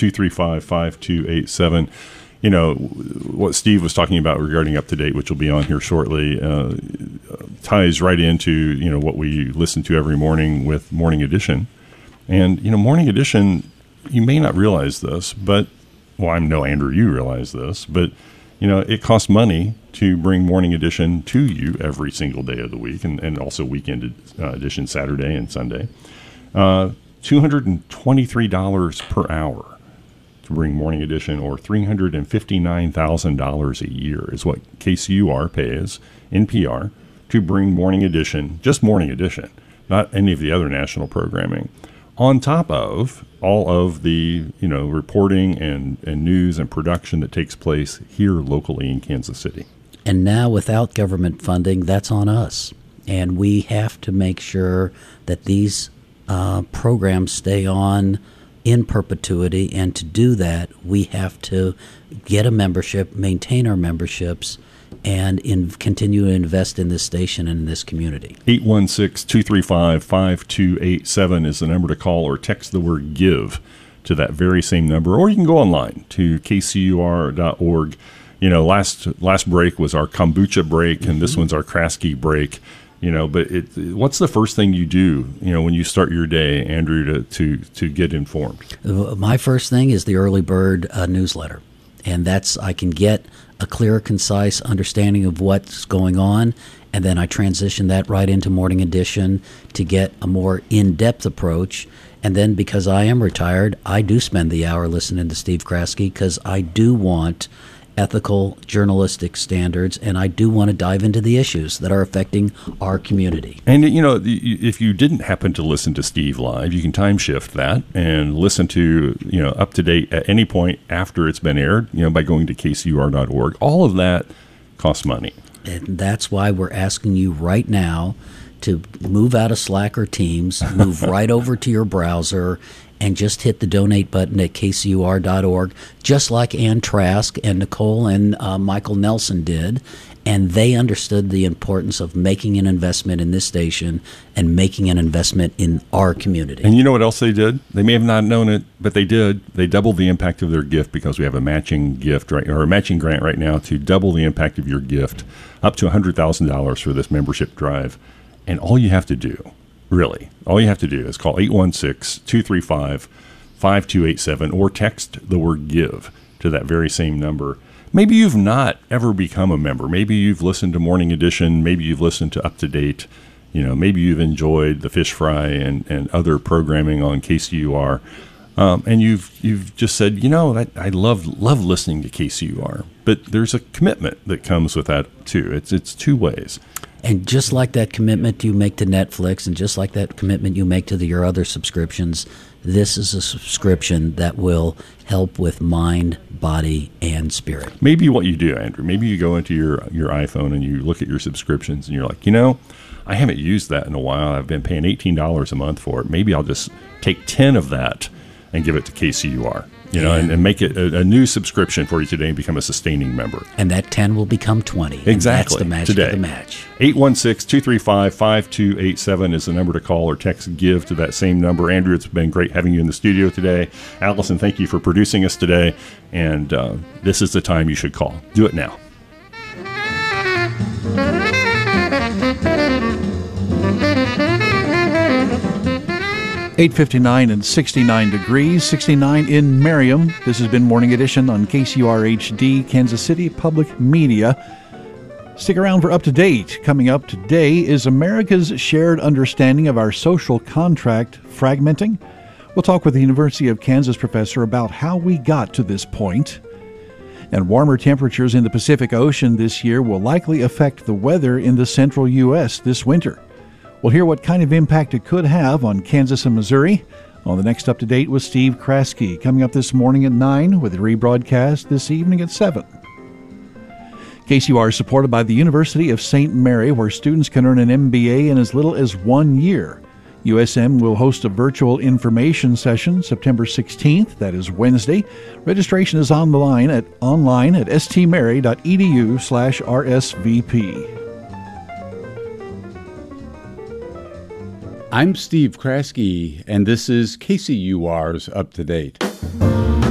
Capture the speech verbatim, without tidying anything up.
two three five, five two eight seven. You know, what Steve was talking about regarding Up to Date, which will be on here shortly, uh, ties right into, you know, what we listen to every morning with Morning Edition. And, you know, Morning Edition, you may not realize this, but, well, I know, Andrew, you realize this, but, you know, it costs money to bring Morning Edition to you every single day of the week, and, and also weekend uh, edition, Saturday and Sunday. Uh, two hundred twenty-three dollars per hour to bring Morning Edition, or three hundred fifty-nine thousand dollars a year is what K C U R pays N P R to bring Morning Edition, just Morning Edition, not any of the other national programming, on top of all of the, you know, reporting and, and news and production that takes place here locally in Kansas City. And now, without government funding, that's on us. And we have to make sure that these uh, programs stay on in perpetuity, and to do that, we have to get a membership, maintain our memberships, and in, continue to invest in this station and in this community. eight one six, two three five, five two eight seven is the number to call, or text the word GIVE to that very same number, or you can go online to k c u r dot org. You know, last last break was our kombucha break, and mm-hmm. this one's our Kraske break. You know, but it, what's the first thing you do, you know, when you start your day, Andrew, to, to, to get informed? My first thing is the Early Bird uh, newsletter. And that's, I can get a clear, concise understanding of what's going on, and then I transition that right into Morning Edition to get a more in-depth approach. And then, because I am retired, I do spend the hour listening to Steve Kraske, because I do want ethical journalistic standards, and I do want to dive into the issues that are affecting our community. And, you know, if you didn't happen to listen to Steve live, you can time shift that and listen to, you know, Up to Date at any point after it's been aired, you know, by going to k c u r dot org. All of that costs money. And that's why we're asking you right now to move out of Slack or Teams, move right over to your browser, and just hit the donate button at k c u r dot org, just like Ann Trask and Nicole and uh, Michael Nelson did. And they understood the importance of making an investment in this station and making an investment in our community. And you know what else they did? They may have not known it, but they did. They doubled the impact of their gift, because we have a matching gift, right, or a matching grant right now to double the impact of your gift up to one hundred thousand dollars for this membership drive. And all you have to do, really, all you have to do is call eight one six, two three five, five two eight seven or text the word GIVE to that very same number. Maybe you've not ever become a member. Maybe you've listened to Morning Edition. Maybe you've listened to Up to Date. You know, maybe you've enjoyed the Fish Fry and, and other programming on K C U R. Um, and you've you've just said, you know, I, I love love listening to K C U R. But there's a commitment that comes with that, too. It's it's two ways. And just like that commitment you make to Netflix, and just like that commitment you make to the, your other subscriptions, this is a subscription that will help with mind, body, and spirit. Maybe what you do, Andrew, maybe you go into your, your iPhone and you look at your subscriptions and you're like, you know, I haven't used that in a while. I've been paying eighteen dollars a month for it. Maybe I'll just take ten of that and give it to K C U R. You know, and, and make it a, a new subscription for you today and become a sustaining member. And that ten will become twenty. Exactly. And that's the magic today. of the match. eight one six, two three five, five two eight seven is the number to call, or text GIVE to that same number. Andrew, it's been great having you in the studio today. Allison, thank you for producing us today. And uh, this is the time you should call. Do it now. eight fifty-nine and sixty-nine degrees, sixty-nine in Merriam. This has been Morning Edition on K C U R H D, Kansas City Public Media. Stick around for Up to Date. Coming up today is America's shared understanding of our social contract fragmenting. We'll talk with the University of Kansas professor about how we got to this point. And warmer temperatures in the Pacific Ocean this year will likely affect the weather in the central U S this winter. We'll hear what kind of impact it could have on Kansas and Missouri on the next Up to Date with Steve Kraske, coming up this morning at nine, with a rebroadcast this evening at seven. K C U R is supported by the University of Saint Mary, where students can earn an M B A in as little as one year. U S M will host a virtual information session September sixteenth, that is Wednesday. Registration is on the line at online at stmary.edu slash RSVP. I'm Steve Kraske, and this is K C U R's Up to Date.